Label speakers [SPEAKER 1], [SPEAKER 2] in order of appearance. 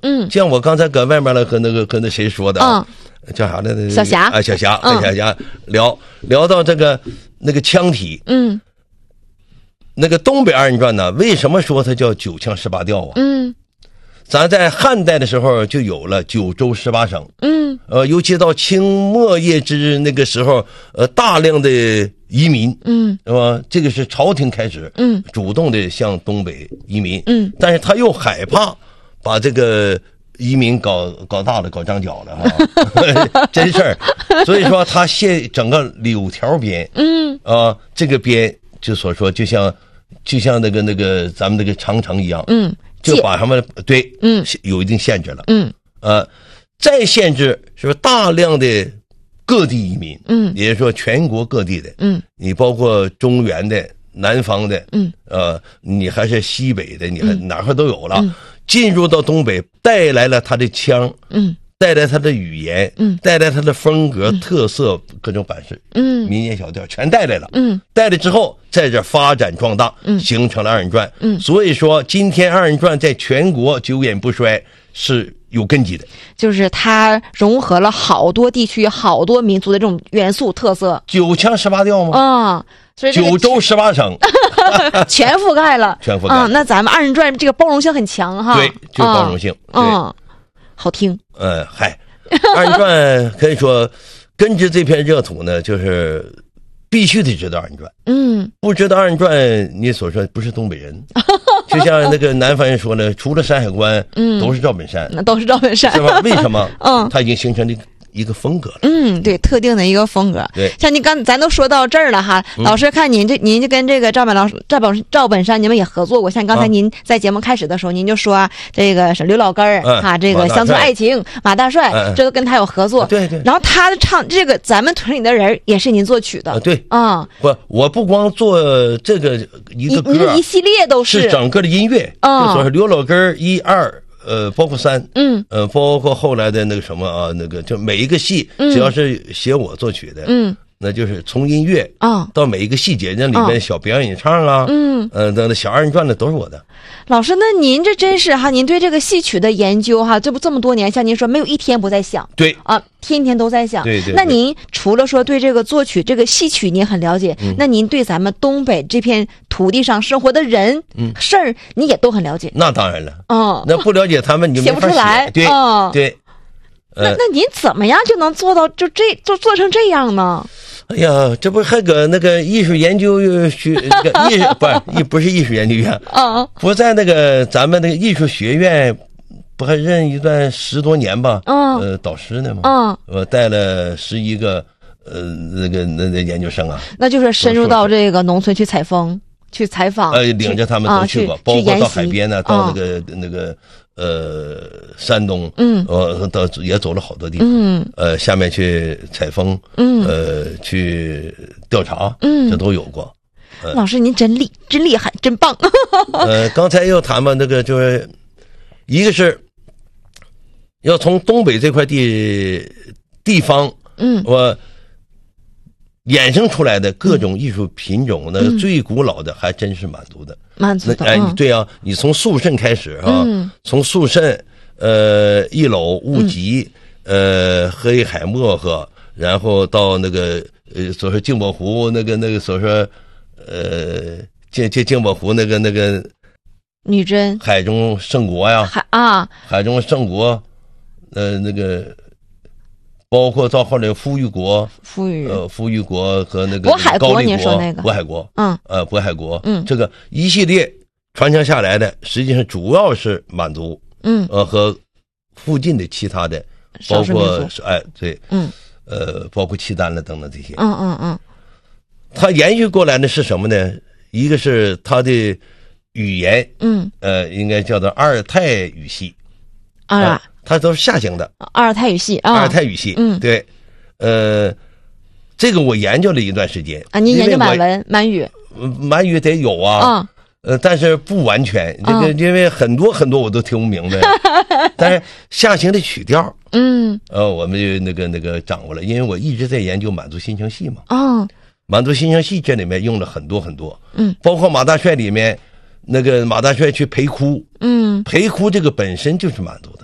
[SPEAKER 1] 像我刚才搁外面了和那谁说的叫啥来着？
[SPEAKER 2] 小霞
[SPEAKER 1] 啊，小霞，小霞聊到这个那个腔体，那个东北二人转呢，为什么说它叫九腔十八调啊？咱在汉代的时候就有了九州18省，尤其到清末叶之那个时候，大量的移民，是吧？这个是朝廷开始，主动的向东北移民，但是他又害怕把这个移民搞大了，搞张角了哈，真事儿。所以说他现整个柳条编，这个编就所说就像那个咱们那个长城一样，就把他们对，有一定限制了，再限制是大量的各地移民，也就是说全国各地的，你包括中原的、南方的，你还是西北的，你还哪块都有了。进入到东北，带来了他的腔，带来他的语言，带来他的风格、特色、各种版式，民间小调全带来了，带来之后，在这发展壮大，形成了二人转，所以说今天二人转在全国久远不衰是有根基的，
[SPEAKER 2] 就是它融合了好多地区、好多民族的这种元素特色，
[SPEAKER 1] 九腔十八调吗？
[SPEAKER 2] 所以
[SPEAKER 1] 九州18省
[SPEAKER 2] 全覆盖了，
[SPEAKER 1] 全覆盖。
[SPEAKER 2] 那咱们二人转这个包容性很强哈。
[SPEAKER 1] 对，就包容性。
[SPEAKER 2] 好听。
[SPEAKER 1] 二人转可以说根植这片热土呢，就是必须得知道二人转。不知道二人转，你所说不是东北人。就像那个南方人说呢，除了山海关，都是赵本山。
[SPEAKER 2] 那都是赵本山，
[SPEAKER 1] 是吧？为什么？它已经形成了一个风格了，
[SPEAKER 2] 对，特定的一个风格。
[SPEAKER 1] 对，
[SPEAKER 2] 像咱都说到这儿了哈，老师看您就跟这个赵本山你们也合作过，像刚才您在节目开始的时候，您就说这个是刘老根儿这个乡村爱情马大帅，这都跟他有合作。
[SPEAKER 1] 对。
[SPEAKER 2] 然后他唱这个咱们屯里的人也是您作曲的。
[SPEAKER 1] 对我不光做这个一个歌，
[SPEAKER 2] 一系列都是
[SPEAKER 1] 整个的音乐，就说是刘老根儿1、2。包括3，包括后来的那个什么啊，那个就每一个戏，只要是写我作曲的，那就是从音乐到每一个细节，那里面小表演唱啊，那小二人转的都是我的。
[SPEAKER 2] 老师，那您这真是哈，您对这个戏曲的研究哈，这么多年，像您说没有一天不在想，
[SPEAKER 1] 对
[SPEAKER 2] 天天都在想。
[SPEAKER 1] 对。
[SPEAKER 2] 那您除了说对这个作曲、这个戏曲您很了解，那您对咱们东北这片土地上生活的人、事儿，你也都很了解。
[SPEAKER 1] 那当然了，那不了解他们你就
[SPEAKER 2] 写不出来。
[SPEAKER 1] 对。
[SPEAKER 2] 那您怎么样就能做到就做成这样呢？
[SPEAKER 1] 哎呀，这不还搁那个艺术研究学不是艺术研究院不在那个咱们那个艺术学院，不还任一段10多年吧？导师呢嘛？我带了11个那研究生啊，
[SPEAKER 2] 那就是深入到这个农村去采访，
[SPEAKER 1] 领着他们都去过，包括到海边呢，到那个山东，也走了好多地方，下面去采风，去调查，这都有过。
[SPEAKER 2] 老师您真厉害，真棒。
[SPEAKER 1] 刚才又谈嘛，那个就是一个是要从东北这块地方，我衍生出来的各种艺术品种呢，最古老的还真是满族的。对啊，你从肃慎开始从肃慎，一篓雾集，黑海漠河，然后到那个所说镜泊湖那个所说镜泊湖那个
[SPEAKER 2] 女真
[SPEAKER 1] 海中圣国呀，海中圣国，那个。包括到后来富裕国和那个
[SPEAKER 2] 渤海国，您说那个
[SPEAKER 1] 渤海国，渤海国，这个一系列传承下来的，实际上主要是满族，和附近的其他的，包括对，包括契丹了等等这些，它延续过来的是什么呢？一个是它的语言，应该叫做阿尔泰语系，它都是下行的
[SPEAKER 2] 阿尔泰语系，
[SPEAKER 1] 对，这个我研究了一段时间
[SPEAKER 2] 您研究满
[SPEAKER 1] 语得有但是不完全，这个因为很多我都听不明白，但是下行的曲调，我们就那个掌握了，因为我一直在研究满族新城戏嘛，满族新城戏这里面用了很多，包括马大帅里面那个马大帅去陪哭，陪哭这个本身就是满族的。